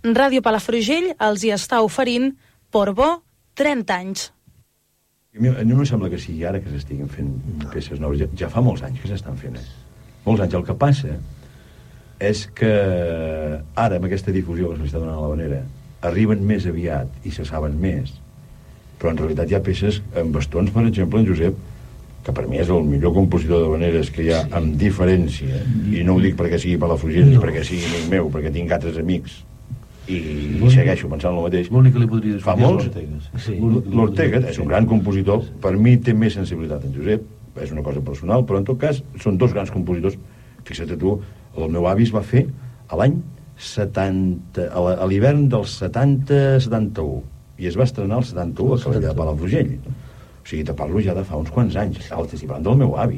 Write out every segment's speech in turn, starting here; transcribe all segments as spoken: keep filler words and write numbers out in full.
Ràdio Palafrugell els hi està oferint Portbó trenta anys. A mi no em sembla que sigui ara que s'estiguin fent peces noves. Ja, ja fa molts anys que s'estan fent. Eh? Molts anys. El que passa és que ara, amb aquesta difusió que s'està donant a l'Havanera, arriben més aviat i se saben més. Però en realitat hi ha peces amb bastons, per exemple, en Josep, que per mi és el millor compositor d'havaneres que hi ha, sí, amb diferència, i no ho dic perquè sigui Palafrugell, ni no, perquè sigui amic meu, perquè tinc altres amics, i, i segueixo pensant el mateix. L'únic que li podria fa molts... Sí. L'Ortega és un gran compositor, per mi té més sensibilitat en Josep, és una cosa personal, però en tot cas són dos grans compositors. Fixa't tu, el meu avi es va fer a l'any setanta, a l'hivern del setanta setanta-u, i es va estrenar el setanta-u a Calella de Palafrugell. O sigui, te parlo ja de fa uns quants anys. Estic parlant del meu avi.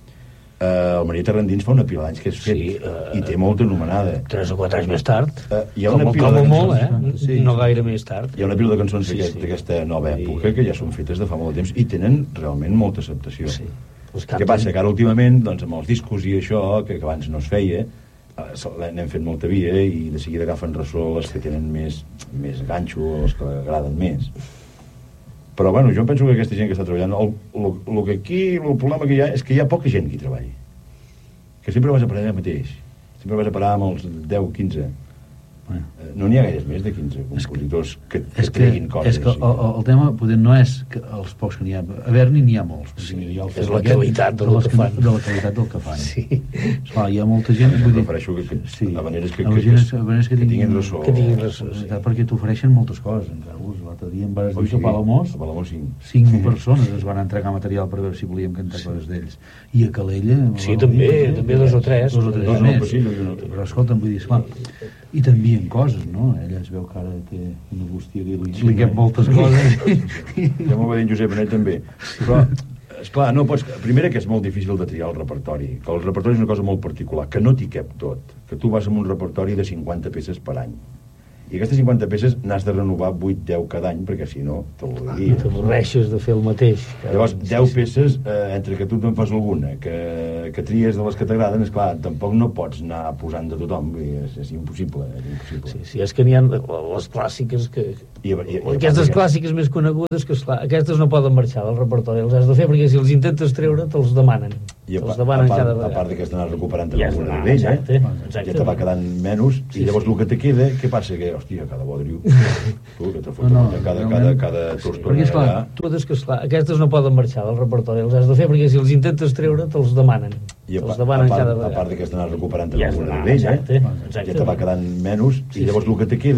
Uh, el Maria Terrandins fa una pila d'anys que és fet, sí, uh, i té molta anomenada. Tres o quatre anys més tard. Uh, hi ha una com pila com de molt, cançons, eh? Sí, no gaire més tard. Hi ha una pila de cançons sí, d'aquesta sí, nova època, sí, que ja són fetes de fa molt de temps i tenen realment molta acceptació. Sí. Què passa? Que ara últimament, doncs, amb els discos i això, que, que abans no es feia, n'hem fet molta via i de seguida agafen ressò les que tenen més, més ganxo, les que agraden més. Però, bueno, jo penso que aquesta gent que està treballant, el, el, el que aquí, el problema que hi ha és que hi ha poca gent que hi treballi. Que sempre vas a parar allà mateix. Sempre vas a parar amb els deu, quinze. Bueno. No n'hi ha gaires més de quinze compositors que, que, que treguin coses. És que el, el tema poder no és que els pocs que n'hi ha. A Berni n'hi ha molts. Sí, hi ha és la qualitat del que fan. De la qualitat del que fan. Sí. Esclar, hi ha molta gent... Em refereixo que, que, sí, a maneres que, que, que, que, que, que tinguin ressò. Que tinguin ressò, sí. Perquè t'ofereixen moltes coses. L'altre dia em vas dir que a Palamós, a Palamós cinc. cinc persones es van entregar material per veure si volíem cantar sí. coses d'ells. I a Calella... Sí, també, també dos o tres. Dos o tres dos més. Passillo, no. Però escolta'm, vull dir, esclar, i t'envien coses, no? Ella es veu que ara té una bústia que li expliquem moltes coses. Ja m'ho va dir en Josep Benet també. Però, esclar, no pots... Primera, que és molt difícil de triar el repertori, que el repertori és una cosa molt particular, que no t'hi cap tot, que tu vas amb un repertori de cinquanta peces per any. I aquestes cinquanta peces n'has de renovar vuit deu cada any, perquè si no t'avorries. T'avorreixes de fer el mateix. Llavors, deu peces, eh, entre que tu te'n fas alguna, que, que tries de les que t'agraden, esclar, tampoc no pots anar posant de tothom, és, és impossible, és impossible. Sí, sí, és que n'hi ha les clàssiques que... I, i, i, aquestes clàssiques més conegudes, que esclar, aquestes no poden marxar del repertori, els has de fer, perquè si els intentes treure, te'ls demanen. I a, a, part, a part que has d'anar recuperant ja alguna d'ella, eh? ja te va quedant menys, sí, i llavors sí. El que te queda, què passa? Que, hòstia, cada bodriu, tu, que te fots no, no, cada, cada, cada tortona allà. Totes que, esclar, aquestes no poden marxar del repertori, els has de fer, perquè si els intentes treure, te'ls demanen. I a, a, part, a part que has d'anar recuperant alguna d'ella, ja te va quedant menys, i llavors el que te queda